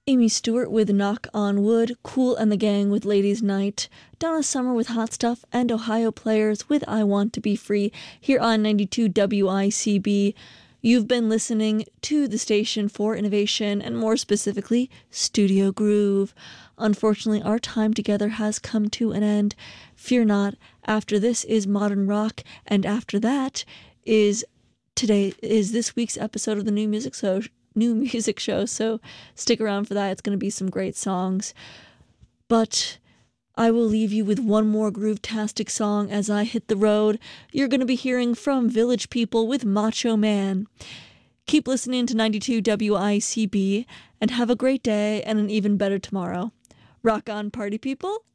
Amy Stewart with Knock on Wood, Cool and the Gang with Ladies Night, Donna Summer with Hot Stuff, and Ohio Players with I Want to Be Free here on 92 WICB. You've been listening to the station for innovation and more specifically, Studio Groove. Unfortunately, our time together has come to an end. Fear not, after this is Modern Rock, and after that is this week's episode of the New Music Show, so stick around for that. It's going to be some great songs. But I will leave you with one more groove-tastic song as I hit the road. You're going to be hearing from Village People with Macho Man. Keep listening to 92 WICB and have a great day and an even better tomorrow. Rock on, party people!